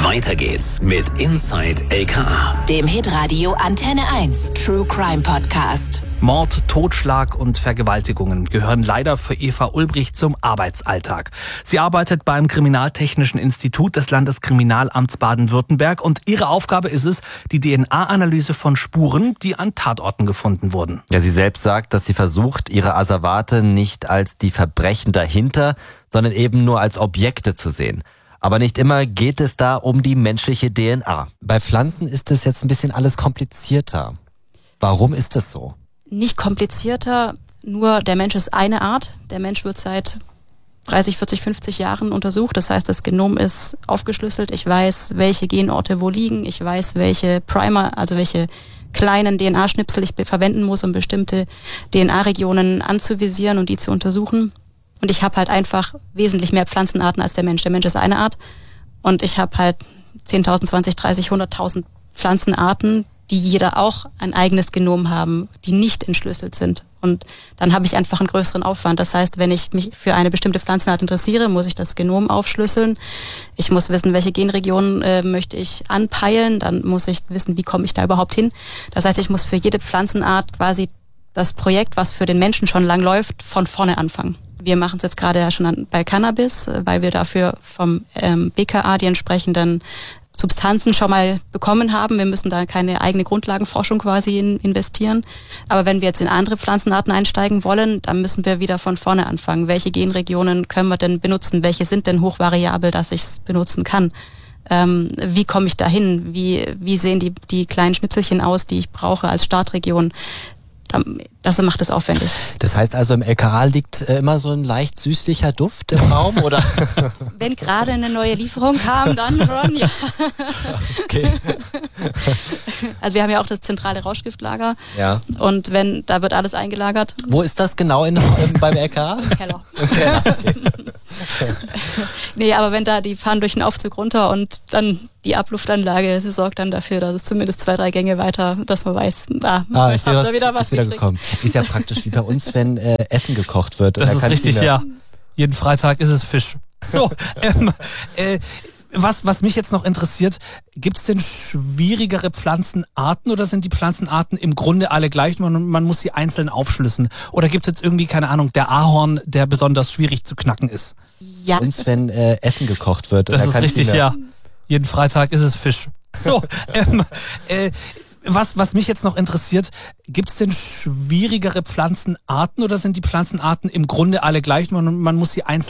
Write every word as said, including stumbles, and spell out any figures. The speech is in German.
Weiter geht's mit Inside L K A. Dem Hitradio Antenne eins True Crime Podcast. Mord, Totschlag und Vergewaltigungen gehören leider für Eva Ulbricht zum Arbeitsalltag. Sie arbeitet beim Kriminaltechnischen Institut des Landeskriminalamts Baden-Württemberg und ihre Aufgabe ist es, die D N A-Analyse von Spuren, die an Tatorten gefunden wurden. Ja, sie selbst sagt, dass sie versucht, ihre Asservate nicht als die Verbrechen dahinter, sondern eben nur als Objekte zu sehen. Aber nicht immer geht es da um die menschliche D N A. Bei Pflanzen ist es jetzt ein bisschen alles komplizierter. Warum ist das so? Nicht komplizierter, nur der Mensch ist eine Art. Der Mensch wird seit dreißig, vierzig, fünfzig Jahren untersucht. Das heißt, das Genom ist aufgeschlüsselt. Ich weiß, welche Genorte wo liegen. Ich weiß, welche Primer, also welche kleinen D N A-Schnipsel ich verwenden muss, um bestimmte D N A-Regionen anzuvisieren und die zu untersuchen. Und ich habe halt einfach wesentlich mehr Pflanzenarten als der Mensch. Der Mensch ist eine Art und ich habe halt zehntausend, zwanzig, dreißig, hunderttausend Pflanzenarten, die jeder auch ein eigenes Genom haben, die nicht entschlüsselt sind. Und dann habe ich einfach einen größeren Aufwand. Das heißt, wenn ich mich für eine bestimmte Pflanzenart interessiere, muss ich das Genom aufschlüsseln. Ich muss wissen, welche Genregionen äh, möchte ich anpeilen. Dann muss ich wissen, wie komme ich da überhaupt hin. Das heißt, ich muss für jede Pflanzenart quasi das Projekt, was für den Menschen schon lang läuft, von vorne anfangen. Wir machen es jetzt gerade ja schon an, bei Cannabis, weil wir dafür vom ähm, B K A die entsprechenden Substanzen schon mal bekommen haben. Wir müssen da keine eigene Grundlagenforschung quasi in, investieren. Aber wenn wir jetzt in andere Pflanzenarten einsteigen wollen, dann müssen wir wieder von vorne anfangen. Welche Genregionen können wir denn benutzen? Welche sind denn hochvariabel, dass ich es benutzen kann? Ähm, wie komme ich dahin? Wie, wie sehen die, die kleinen Schnipselchen aus, die ich brauche als Startregion? Das macht es aufwendig. Das heißt also, im L K A liegt äh, immer so ein leicht süßlicher Duft im Raum, oder? Wenn gerade eine neue Lieferung kam, dann schon, ja. Okay. Also wir haben ja auch das zentrale Rauschgiftlager. Ja. Und wenn, da wird alles eingelagert. Wo ist das genau in, in, beim L K A? Im Keller. Im Keller. Okay. Nee, aber wenn da, die fahren durch den Aufzug runter und dann die Abluftanlage, sie sorgt dann dafür, dass es zumindest zwei, drei Gänge weiter, dass man weiß, ah, ah ist, da was, wieder was ist wieder gekommen. Ist ja praktisch wie bei uns, wenn äh, Essen gekocht wird. Das ist richtig, ja. Jeden Freitag ist es Fisch. So, ähm, äh, was, was mich jetzt noch interessiert, gibt es denn schwierigere Pflanzenarten oder sind die Pflanzenarten im Grunde alle gleich? Man, man muss sie einzeln aufschlüsseln. Oder gibt es jetzt irgendwie, keine Ahnung, der Ahorn, der besonders schwierig zu knacken ist? Ja. Bei uns, wenn äh, Essen gekocht wird. Das ist richtig, ja. Jeden Freitag ist es Fisch. So, ähm, äh, was, was mich jetzt noch interessiert, gibt es denn schwierigere Pflanzenarten oder sind die Pflanzenarten im Grunde alle gleich? Man, man muss sie einzeln